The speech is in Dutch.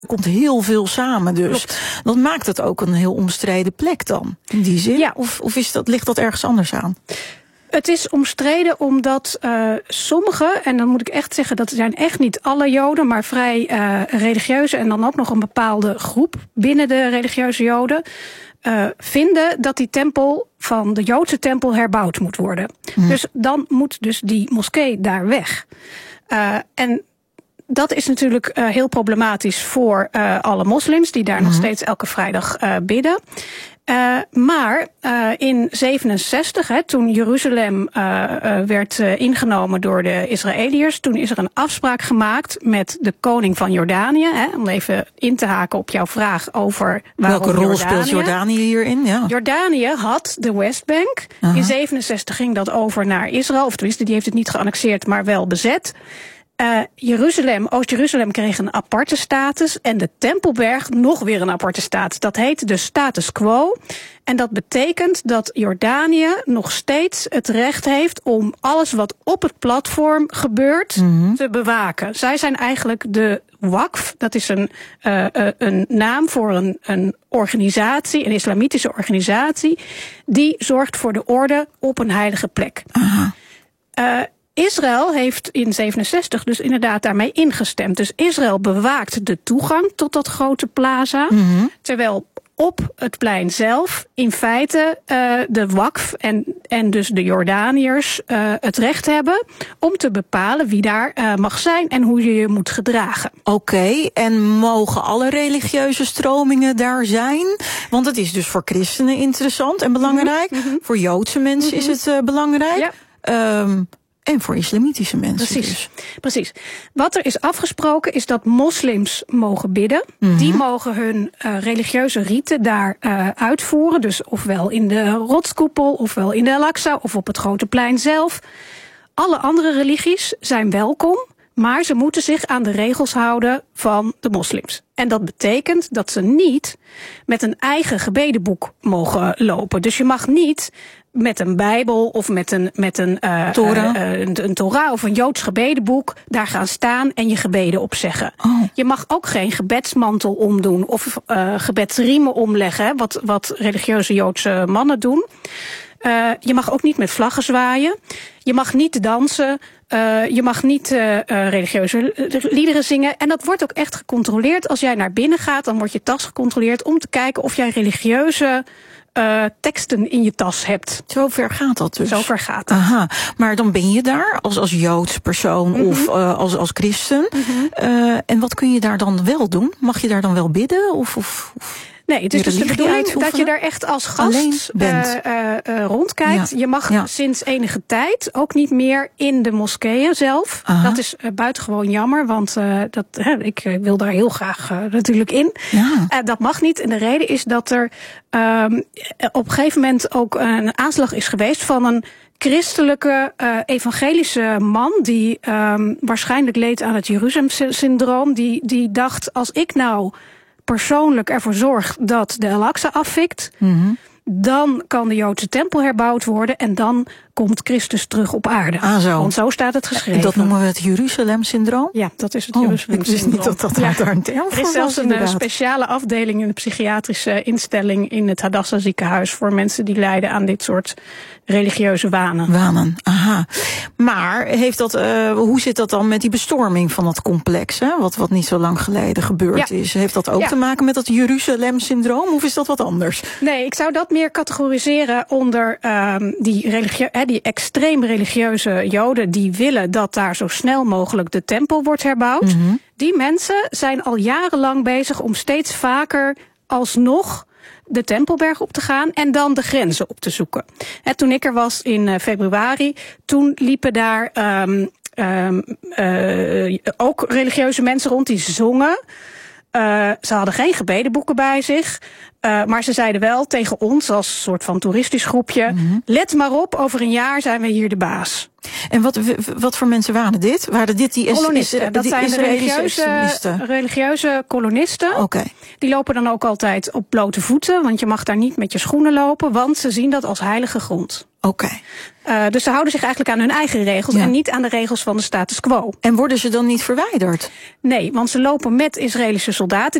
Er komt heel veel samen dus. Klopt. Dat maakt het ook een heel omstreden plek dan, in die zin? Ja. Of ligt dat ergens anders aan? Het is omstreden omdat sommige, en dan moet ik echt zeggen, dat zijn echt niet alle Joden, maar vrij religieuze en dan ook nog een bepaalde groep binnen de religieuze Joden, vinden dat die tempel van de Joodse tempel herbouwd moet worden. Dus dan moet dus die moskee daar weg. En dat is natuurlijk heel problematisch voor alle moslims die daar nog steeds elke vrijdag bidden. Maar in 67, toen Jeruzalem werd ingenomen door de Israëliërs, toen is er een afspraak gemaakt met de koning van Jordanië. Om even in te haken op jouw vraag over waarom welke rol speelt Jordanië hierin? Ja. Jordanië had de Westbank. In 67 ging dat over naar Israël, of tenminste die heeft het niet geannexeerd, maar wel bezet. Oost-Jeruzalem kreeg een aparte status en de Tempelberg nog weer een aparte status. Dat heet de status quo. En dat betekent dat Jordanië nog steeds het recht heeft om alles wat op het platform gebeurt te bewaken. Zij zijn eigenlijk de Waqf, dat is een naam voor een organisatie, een islamitische organisatie, die zorgt voor de orde op een heilige plek. Israël heeft in 67 dus inderdaad daarmee ingestemd. Dus Israël bewaakt de toegang tot dat grote plaza. Terwijl op het plein zelf in feite de Waqf en dus de Jordaniërs het recht hebben om te bepalen wie daar mag zijn en hoe je je moet gedragen. Oké, en mogen alle religieuze stromingen daar zijn? Want het is dus voor christenen interessant en belangrijk. Voor Joodse mensen is het belangrijk. Ja. En voor islamitische mensen Precies. Wat er is afgesproken is dat moslims mogen bidden. Die mogen hun religieuze riten daar uitvoeren. Dus ofwel in de rotskoepel, ofwel in de Al-Aqsa, of op het grote plein zelf. Alle andere religies zijn welkom, maar ze moeten zich aan de regels houden van de moslims. En dat betekent dat ze niet met een eigen gebedenboek mogen lopen. Dus je mag niet met een Bijbel of met een Torah of een Joods gebedenboek daar gaan staan en je gebeden opzeggen. Je mag ook geen gebedsmantel omdoen of gebedsriemen omleggen, wat religieuze Joodse mannen doen. Je mag ook niet met vlaggen zwaaien. Je mag niet dansen. Je mag niet religieuze liederen zingen. En dat wordt ook echt gecontroleerd. Als jij naar binnen gaat, dan wordt je tas gecontroleerd om te kijken of jij religieuze teksten in je tas hebt. Zo ver gaat dat dus? Zo ver gaat dat. Aha, maar dan ben je daar als Joods persoon of als christen. En wat kun je daar dan wel doen? Mag je daar dan wel bidden? Of nee, het is dus de bedoeling dat je daar echt als gast rondkijkt. Ja. Je mag sinds enige tijd ook niet meer in de moskeeën zelf. Dat is buitengewoon jammer, want ik wil daar heel graag natuurlijk in. Ja. Dat mag niet. En de reden is dat er op een gegeven moment ook een aanslag is geweest van een christelijke evangelische man die waarschijnlijk leed aan het Jeruzalem-syndroom. Die dacht, als ik nou persoonlijk ervoor zorg dat de Al-Aqsa afvikt, dan kan de Joodse tempel herbouwd worden en dan komt Christus terug op aarde. Want zo staat het geschreven. En dat noemen we het Jeruzalem-syndroom? Ja, dat is het Jeruzalem-syndroom. Ik wist niet dat daar een term voor was. Er is zelfs een speciale afdeling in de psychiatrische instelling in het Hadassah ziekenhuis voor mensen die lijden aan dit soort religieuze wanen. Aha. Maar hoe zit dat dan met die bestorming van dat complex, hè? Wat niet zo lang geleden gebeurd is? Heeft dat ook te maken met dat Jeruzalem-syndroom of is dat wat anders? Nee, ik zou dat meer categoriseren onder die extreem religieuze Joden die willen dat daar zo snel mogelijk de tempel wordt herbouwd. Die mensen zijn al jarenlang bezig om steeds vaker alsnog de Tempelberg op te gaan en dan de grenzen op te zoeken. Toen ik er was in februari, toen liepen daar ook religieuze mensen rond die zongen. Ze hadden geen gebedenboeken bij zich. Maar ze zeiden wel tegen ons als soort van toeristisch groepje, let maar op, over een jaar zijn we hier de baas. En wat voor mensen waren dit? Waren dit die kolonisten? Dat zijn de religieuze kolonisten. Okay. Die lopen dan ook altijd op blote voeten, want je mag daar niet met je schoenen lopen, want ze zien dat als heilige grond. Okay. Dus ze houden zich eigenlijk aan hun eigen regels en niet aan de regels van de status quo. En worden ze dan niet verwijderd? Nee, want ze lopen met Israëlische soldaten.